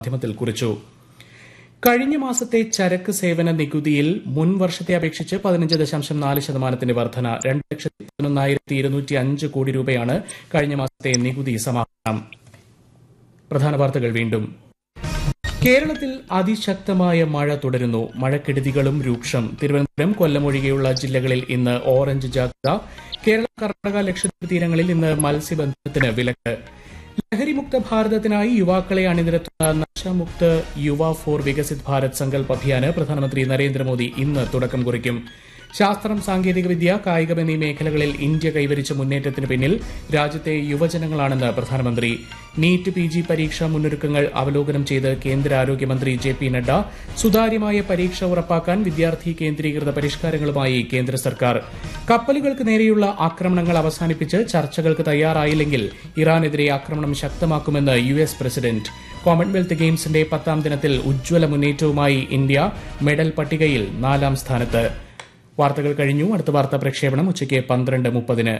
മാധ്യമത്തിൽ കുറിച്ചു. കഴിഞ്ഞ മാസത്തെ ചരക്ക് സേവന നികുതിയിൽ മുൻ വർഷത്തെ അപേക്ഷിച്ച് 15.4% വർധന. 2,11,205 കോടി രൂപയാണ് കഴിഞ്ഞ മാസത്തെ നികുതി സമാഹരണം. പ്രധാന വാർത്തകൾ വീണ്ടും. കേരളത്തിൽ അതിശക്തമായ മഴ തുടരുന്നു. മഴക്കെടുതികളും രൂക്ഷം. തിരുവനന്തപുരം, കൊല്ലം ഒഴികെയുള്ള ജില്ലകളിൽ ഇന്ന് ഓറഞ്ച് ജാഗ്രത. കേരള, കർണാടക, ലക്ഷദ്വീപ് തീരങ്ങളിൽ ഇന്ന് മത്സ്യബന്ധനത്തിന് വിലക്ക്. ലഹരിമുക്ത ഭാരതത്തിനായി യുവാക്കളെ അണിനിരത്തുന്ന നശാമുക്ത് യുവ ഫോർ വികസിത് ഭാരത് സങ്കൽപ് അഭിയാന് പ്രധാനമന്ത്രി നരേന്ദ്രമോദി ഇന്ന് തുടക്കം കുറിക്കും. ശാസ്ത്രം, സാങ്കേതികവിദ്യ, കായികം എന്നീ മേഖലകളിൽ ഇന്ത്യ കൈവരിച്ച മുന്നേറ്റത്തിന് പിന്നിൽ രാജ്യത്തെ യുവജനങ്ങളാണെന്ന് പ്രധാനമന്ത്രി. നീറ്റ് PG പരീക്ഷാ മുന്നൊരുക്കങ്ങൾ അവലോകനം ചെയ്ത് കേന്ദ്ര ആരോഗ്യമന്ത്രി JP നഡ്ഡ. സുതാര്യമായ പരീക്ഷ ഉറപ്പാക്കാൻ വിദ്യാർത്ഥി കേന്ദ്രീകൃത പരിഷ്കാരങ്ങളുമായി കേന്ദ്ര സർക്കാർ. കപ്പലുകൾക്ക് നേരെയുള്ള ആക്രമണങ്ങൾ അവസാനിപ്പിച്ച് ചർച്ചകൾക്ക് തയ്യാറായില്ലെങ്കിൽ ഇറാനെതിരെ ആക്രമണം ശക്തമാക്കുമെന്ന് US പ്രസിഡന്റ്. കോമൺവെൽത്ത് ഗെയിംസിന്റെ 10ാം ദിനത്തിൽ ഉജ്ജ്വല മുന്നേറ്റവുമായി ഇന്ത്യ. മെഡൽ പട്ടികയിൽ 4ാം സ്ഥാനത്ത്. വാർത്തകൾ കഴിഞ്ഞു. അടുത്ത വാർത്താ പ്രക്ഷേപണം ഉച്ചയ്ക്ക് 12:30.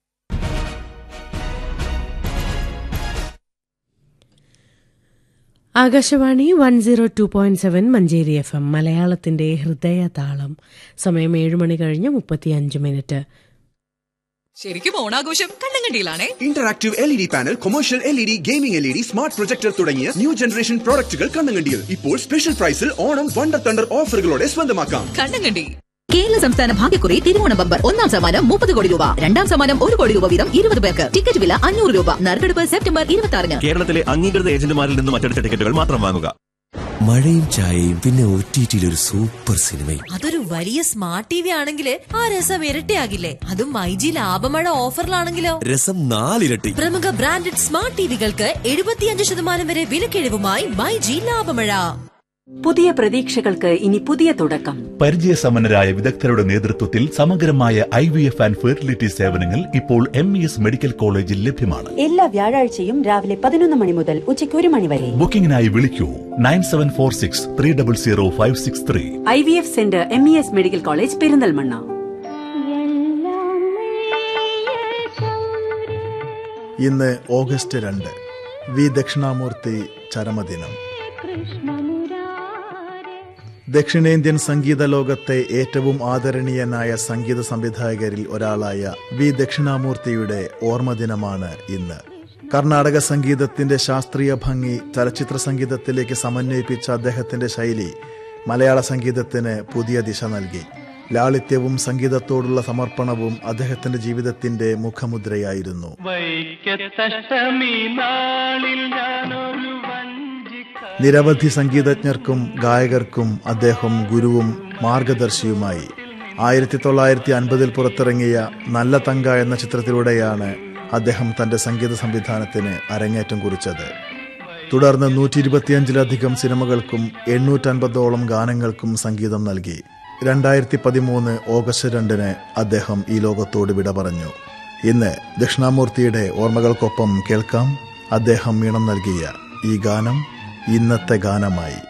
ആകാശവാണി 102.7 മഞ്ചേരി FM മലയാളത്തിന്റെ ഹൃദയതാളം. സമയം 7 മണി കഴിഞ്ഞ് 35 മിനിറ്റ്. ശരിക്കും ഓണാഘോഷം കണ്ണങ്കണ്ടിയിലാണേ. Interactive LED panel, commercial LED, gaming LED, smart projector തുടങ്ങിയ ന്യൂ ജനറേഷൻ പ്രോഡക്റ്റുകൾ കണ്ണങ്കണ്ടിയിൽ. ഇപ്പോൾ സ്പെഷ്യൽ പ്രൈസിൽ ഓണം വണ്ടർ തണ്ടർ ഓഫറുകളോടെ സ്വന്തമാക്കാം. കണ്ണങ്കണ്ടി. കേരള സംസ്ഥാന ഭാഗ്യക്കുറി തിരുവോണ ബമ്പർ. 1ാം സമ്മാനം 30 കോടി രൂപ, 2ാം സമ്മാനം 1 കോടി രൂപ വീതം 20 പേർക്ക്. ടിക്കറ്റ് വില 500 രൂപ. നറുക്കെടുപ്പ് സെപ്റ്റംബർ 26-ന്. കേരളത്തിലെ അംഗീകൃത ഏജന്റുമാരിൽ നിന്നും മറ്റെടുത്ത ടിക്കറ്റുകൾ മാത്രം വാങ്ങുക. മഴയും ചായയും പിന്നെ OTTയിൽ ഒരു സൂപ്പർ സിനിമയും. അതൊരു വലിയ സ്മാർട്ട് TV ആണെങ്കിൽ ആ രസം ഇരട്ടിയാകില്ലേ? അതും MyG ലാഭമഴ ഓഫറിലാണെങ്കിലോ രസം 4 ഇരട്ടി. പ്രമുഖ ബ്രാൻഡഡ് സ്മാർട്ട് TVകൾക്ക് 75% വരെ വിലക്കിഴിവുമായി MyG ലാഭമഴ. പുതിയ പ്രതീക്ഷകൾക്ക് ഇനി പുതിയ തുടക്കം. പരിചയസമ്പന്നരായ വിദഗ്ധരുടെ നേതൃത്വത്തിൽ സമഗ്രമായ IVF ആൻഡ് ഫെർട്ടിലിറ്റി സേവനങ്ങൾ ഇപ്പോൾ MES മെഡിക്കൽ കോളേജിൽ ലഭ്യമാണ്. എല്ലാ വ്യാഴാഴ്ചയും രാവിലെ 11 മണി മുതൽ ഉച്ചയ്ക്ക് 1 മണി വരെ. ബുക്കിംഗിനായി വിളിക്കൂ 9746300563. IVF centre MES medical college, Perinthalmanna. ഇന്ന് ഓഗസ്റ്റ് 2, വി ദക്ഷിണാമൂർത്തി ചരമദിനം. ദക്ഷിണേന്ത്യൻ സംഗീത ലോകത്തെ ഏറ്റവും ആദരണീയനായ സംഗീത സംവിധായകരിൽ ഒരാളായ വി ദക്ഷിണാമൂർത്തിയുടെ ഓർമ്മദിനമാണ് ഇന്ന്. കർണാടക സംഗീതത്തിന്റെ ശാസ്ത്രീയ ഭംഗി ചലച്ചിത്ര സംഗീതത്തിലേക്ക് സമന്വയിപ്പിച്ച അദ്ദേഹത്തിന്റെ ശൈലി മലയാള സംഗീതത്തിന് പുതിയ ദിശ നൽകി. ലാളിത്യവും സംഗീതത്തോടുള്ള സമർപ്പണവും അദ്ദേഹത്തിന്റെ ജീവിതത്തിന്റെ മുഖമുദ്രയായിരുന്നു. നിരവധി സംഗീതജ്ഞർക്കും ഗായകർക്കും അദ്ദേഹം ഗുരുവും മാർഗദർശിയുമായി. 1950 പുറത്തിറങ്ങിയ നല്ല തങ്ക എന്ന ചിത്രത്തിലൂടെയാണ് അദ്ദേഹം തന്റെ സംഗീത സംവിധാനത്തിന് അരങ്ങേറ്റം കുറിച്ചത്. തുടർന്ന് 125-ലധികം സിനിമകൾക്കും 850ഓളം ഗാനങ്ങൾക്കും സംഗീതം നൽകി. 2013 ഓഗസ്റ്റ് 2-ന് അദ്ദേഹം ഈ ലോകത്തോട് വിട പറഞ്ഞു. ഇന്ന് ദക്ഷിണാമൂർത്തിയുടെ ഓർമ്മകൾക്കൊപ്പം കേൾക്കാം അദ്ദേഹം ഈണം നൽകിയ ഈ ഗാനം ഇന്നത്തെ ഗാനമായി.